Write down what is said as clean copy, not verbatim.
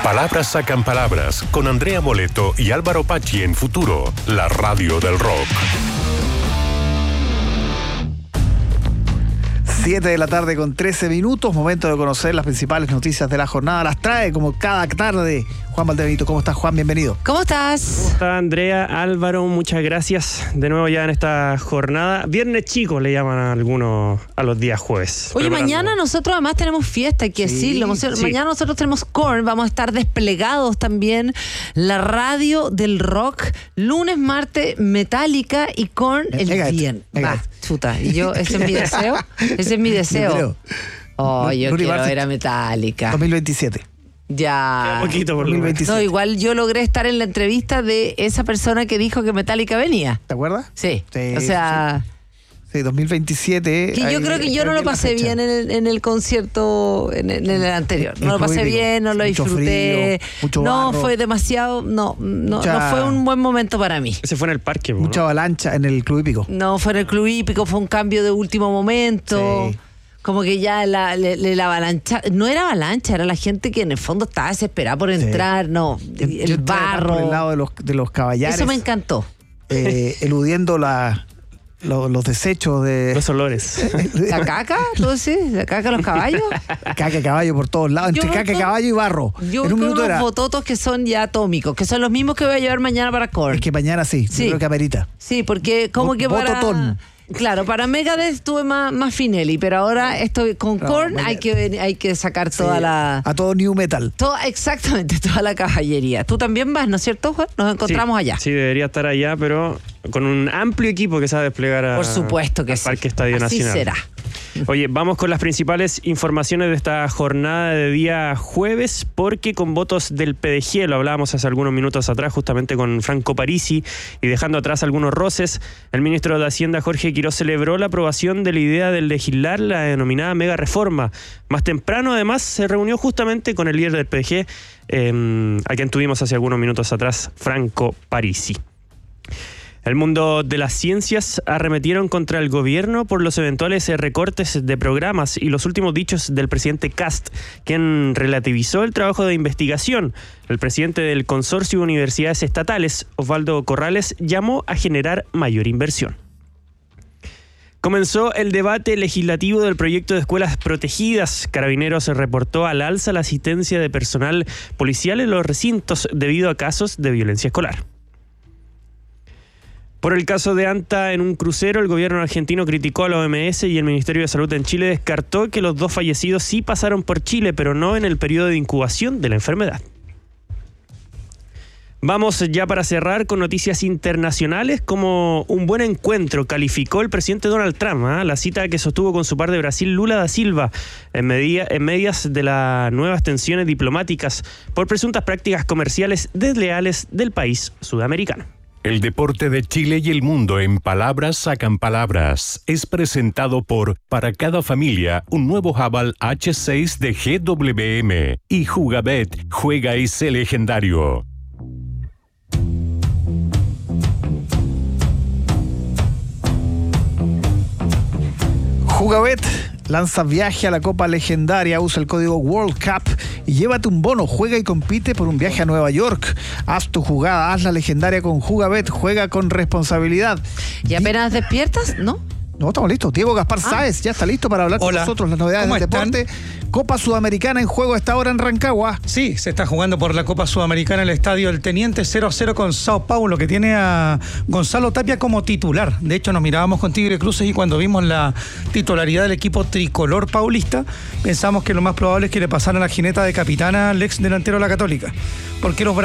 Palabras sacan palabras con Andrea Moleto y Álvaro Pacci en Futuro, la radio del rock. 7 de la tarde con 13 minutos, momento de conocer las principales noticias de la jornada. Las trae como cada tarde Juan Valdebenito. ¿Cómo estás, Juan? Bienvenido. ¿Cómo estás? ¿Cómo está, Andrea? Álvaro, muchas gracias de nuevo ya en esta jornada. Viernes chico le llaman a algunos a los días jueves. Oye, mañana nosotros además tenemos fiesta, hay que decirlo. Mañana nosotros tenemos Korn, vamos a estar desplegados también. La radio del rock, lunes, martes, Metallica y Korn el viernes. Va, chuta. Y yo, ese es mi deseo. Ese es mi deseo. Oh, yo quiero ver a Metallica. 2027. Ya. Un poquito por 2027. No, igual yo logré estar en la entrevista de esa persona que dijo que Metallica venía. ¿Te acuerdas? Sí. Sí, O sea. Sí, 2027. Que yo creo que yo no lo pasé bien en el concierto, en el anterior. No lo pasé bien, no lo disfruté. Mucho no, barro. fue demasiado. No fue un buen momento para mí. Ese fue en el parque, ¿no? Mucha avalancha en el Club Hípico. No, fue en el Club Hípico, fue un cambio de último momento. Sí. Como que ya la avalancha, no era avalancha, era la gente que en el fondo estaba desesperada por entrar, no, Yo el estaba barro. por el lado de los caballares. Eso me encantó. Eludiendo los desechos de Los olores. ¿La caca? ¿Tú decís? ¿La caca de los caballos? caca de caballo por todos lados, entre Yo caca de creo- caballo y barro. Yo en un creo minuto unos era. bototos que son ya atómicos, que son los mismos que voy a llevar mañana para Korn. Es que mañana sí, Sí. yo creo que amerita. Sí, porque como que para... Bototón. Claro, para Megadeth estuve más Finelli, pero ahora estoy con No, Korn, mañana- hay que sacar toda Sí, la... A todo new metal. Exactamente, toda la caballería. Tú también vas, ¿no es cierto, Juan? Nos encontramos allá. Sí, debería estar allá, pero con un amplio equipo que sabe desplegar Por supuesto que al sí. Parque Estadio Así Nacional. será. Oye, vamos con las principales informaciones de esta jornada de día jueves, porque con votos del PDG, lo hablábamos hace algunos minutos atrás, justamente con Franco Parisi, y dejando atrás algunos roces, el ministro de Hacienda, Jorge Quiroz, celebró la aprobación de la idea de legislar la denominada mega reforma. Más temprano, además, se reunió justamente con el líder del PDG, a quien tuvimos hace algunos minutos atrás, Franco Parisi. El mundo de las ciencias arremetieron contra el gobierno por los eventuales recortes de programas y los últimos dichos del presidente Kast, quien relativizó el trabajo de investigación. El presidente del Consorcio de Universidades Estatales, Osvaldo Corrales, llamó a generar mayor inversión. Comenzó el debate legislativo del proyecto de escuelas protegidas. Carabineros reportó al alza la asistencia de personal policial en los recintos debido a casos de violencia escolar. Por el caso de Anta en un crucero, el gobierno argentino criticó a la OMS y el Ministerio de Salud en Chile descartó que los dos fallecidos sí pasaron por Chile, pero no en el periodo de incubación de la enfermedad. Vamos ya para cerrar con noticias internacionales. Como un buen encuentro calificó el presidente Donald Trump la cita que sostuvo con su par de Brasil, Lula da Silva, en medias de las nuevas tensiones diplomáticas por presuntas prácticas comerciales desleales del país sudamericano. El deporte de Chile y el mundo en Palabras sacan palabras es presentado por Para cada familia un nuevo Haval H6 de GWM y Jugabet, juega y sé legendario. Jugabet lanza viaje a la Copa Legendaria, usa el código World Cup y llévate un bono, juega y compite por un viaje a Nueva York. Haz tu jugada, haz la legendaria con Jugabet, juega con responsabilidad. ¿Y apenas despiertas? ¿No? No, estamos listos. Diego Gaspar Sáez ya está listo para hablar con Hola. nosotros las novedades ¿Cómo del están? deporte. Copa Sudamericana en juego a esta hora en Rancagua. Sí, se está jugando por la Copa Sudamericana en el estadio El Teniente 0-0 con Sao Paulo, que tiene a Gonzalo Tapia como titular. De hecho, nos mirábamos con Tigre Cruces y cuando vimos la titularidad del equipo tricolor paulista, pensamos que lo más probable es que le pasaran la jineta de capitana al ex delantero de la Católica. Porque los